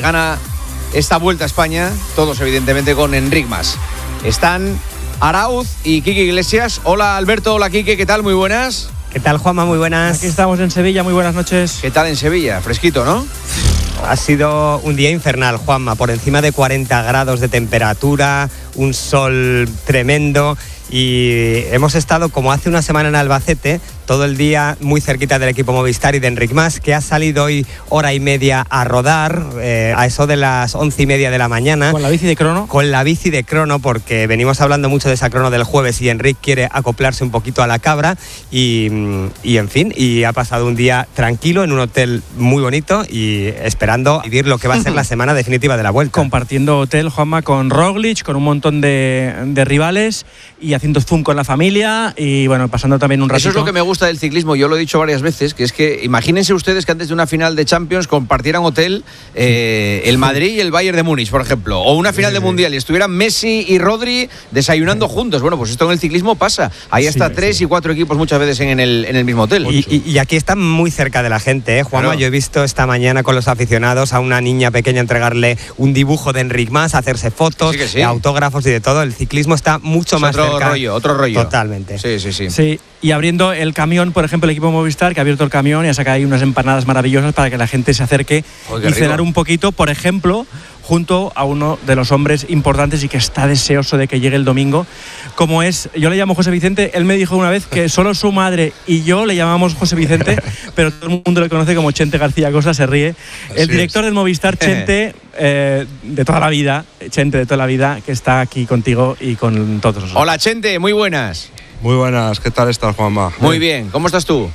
gana esta Vuelta a España, todos evidentemente con Enric Mas. Están Arauz y Quique Iglesias. Hola Alberto, hola Quique, ¿qué tal? Muy buenas. ¿Qué tal, Juanma? Muy buenas. Aquí estamos en Sevilla, muy buenas noches. ¿Qué tal en Sevilla? Fresquito, ¿no? Ha sido un día infernal, Juanma, por encima de 40 grados de temperatura, un sol tremendo y hemos estado como hace una semana en Albacete, todo el día muy cerquita del equipo Movistar y de Enric Mas, que ha salido hoy hora y media a rodar, a eso de las 11:30 de la mañana. ¿Con la bici de crono? Con la bici de crono, porque venimos hablando mucho de esa crono del jueves y Enric quiere acoplarse un poquito a la cabra y en fin, y ha pasado un día tranquilo en un hotel muy bonito y esperando vivir lo que va a ser la semana definitiva de la Vuelta. Compartiendo hotel, Juanma, con Roglic, con un montón de rivales y haciendo zoom con la familia y bueno, pasando también un ratito. Eso es lo que me gusta del ciclismo, yo lo he dicho varias veces, que es que imagínense ustedes que antes de una final de Champions compartieran hotel el Madrid y el Bayern de Múnich, por ejemplo, o una final de Mundial y estuvieran Messi y Rodri desayunando juntos. Bueno, pues esto en el ciclismo pasa. Hay hasta 3 y 4 equipos muchas veces en el mismo hotel. Y aquí están muy cerca de la gente, Juanma. Claro. Yo he visto esta mañana con los aficionados a una niña pequeña entregarle un dibujo de Enric Mas, hacerse fotos, sí. Autógrafos y de todo. El ciclismo está mucho más cerca. Otro rollo. Totalmente. Sí, y abriendo el camión, por ejemplo, el equipo Movistar, que ha abierto el camión y ha sacado ahí unas empanadas maravillosas para que la gente se acerque y cenar un poquito, por ejemplo, junto a uno de los hombres importantes y que está deseoso de que llegue el domingo, como es, yo le llamo José Vicente, él me dijo una vez que solo su madre y yo le llamamos José Vicente, pero todo el mundo le conoce como Chente García Costa, se ríe. El director del Movistar, Chente, de toda la vida, Chente de toda la vida, que está aquí contigo y con todos nosotros. Hola Chente, muy buenas. Muy buenas, ¿qué tal estás, Juanma? Muy bien, ¿cómo estás tú?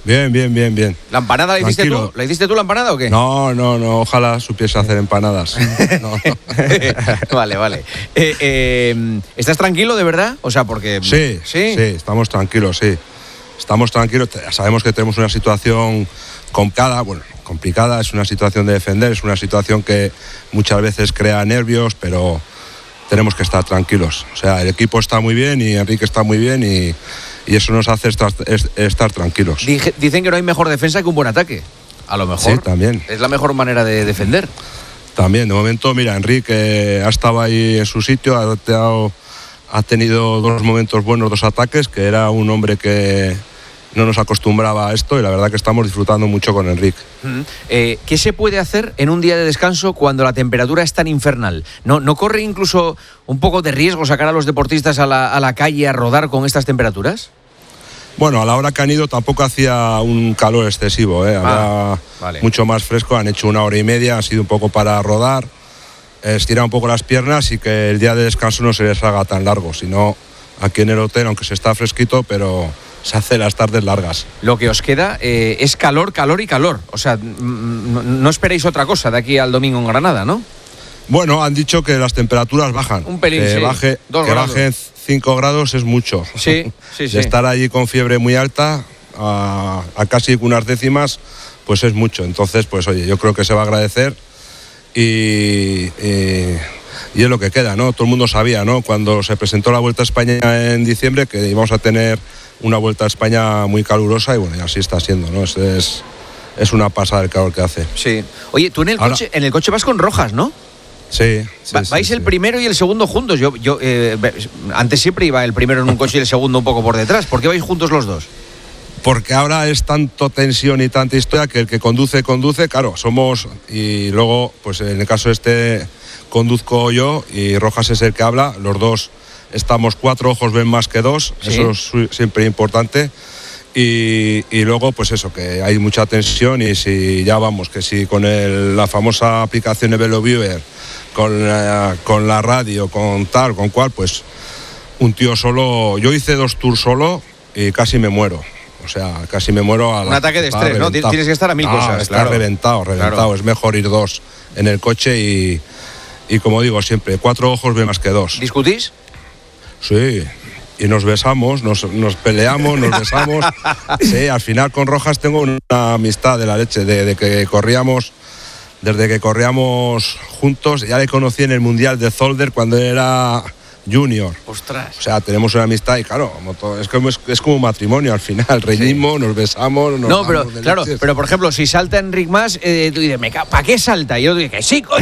Bien. ¿La empanada la hiciste tú? ¿La hiciste tú la empanada o qué? No, ojalá supiese hacer empanadas. No. Vale. ¿Estás tranquilo de verdad? O sea, porque... Sí, estamos tranquilos, sí. Estamos tranquilos, sabemos que tenemos una situación complicada, es una situación de defender, es una situación que muchas veces crea nervios, pero tenemos que estar tranquilos. O sea, el equipo está muy bien y Enrique está muy bien y eso nos hace estar tranquilos. Dicen que no hay mejor defensa que un buen ataque. A lo mejor sí, también. Es la mejor manera de defender. También, de momento, mira, Enrique ha estado ahí en su sitio, ha tenido 2 momentos buenos, 2 ataques, que era un hombre que no nos acostumbraba a esto y la verdad que estamos disfrutando mucho con Enric. ¿Qué se puede hacer en un día de descanso cuando la temperatura es tan infernal? ¿No corre incluso un poco de riesgo sacar a los deportistas a la calle a rodar con estas temperaturas? Bueno, a la hora que han ido tampoco hacía un calor excesivo, Había mucho más fresco, han hecho 1 hora y media, ha sido un poco para rodar, estirar un poco las piernas y que el día de descanso no se les haga tan largo, sino aquí en el hotel, aunque se está fresquito, pero se hace las tardes largas. Lo que os queda es calor y calor. O sea, no esperéis otra cosa de aquí al domingo en Granada, ¿no? Bueno, han dicho que las temperaturas bajan. Un pelín, que bajen 5 grados es mucho. Sí. De estar allí con fiebre muy alta a casi unas décimas, pues es mucho. Entonces, pues oye, yo creo que se va a agradecer y es lo que queda, ¿no? Todo el mundo sabía, ¿no? Cuando se presentó la Vuelta a España en diciembre que íbamos a tener una Vuelta a España muy calurosa y bueno, y así está siendo, ¿no? Es una pasada el calor que hace. Sí. Oye, tú en el coche vas con Rojas, ¿no? Sí. Vais el primero y el segundo juntos. Yo antes siempre iba el primero en un coche y el segundo un poco por detrás. ¿Por qué vais juntos los dos? Porque ahora es tanto tensión y tanta historia que el que conduce, claro, somos, y luego, pues en el caso conduzco yo y Rojas es el que habla, los dos estamos 4 ojos ven más que 2, ¿sí? Eso es siempre importante. Y luego, pues eso, que hay mucha tensión y si ya vamos, que si con la famosa aplicación de VeloViewer, con la radio, con tal, con cual, pues un tío solo, yo hice 2 tours solo y casi me muero. O sea, casi me muero un ataque de estrés, ¿no? Tienes que estar a 1000 cosas. Está reventado. Claro. Es mejor ir 2 en el coche y como digo siempre, 4 ojos ven más que 2. ¿Discutís? Sí. Y nos besamos, nos peleamos, nos besamos. Sí, al final con Rojas tengo una amistad de la leche, desde que corríamos juntos. Ya le conocí en el Mundial de Zolder cuando era junior. ¡Ostras! O sea, tenemos una amistad y claro, es como un matrimonio al final. Reñimos, nos besamos, pero por ejemplo, si salta Enric Mas, tú dices, ¿para qué salta? Y yo digo que sí,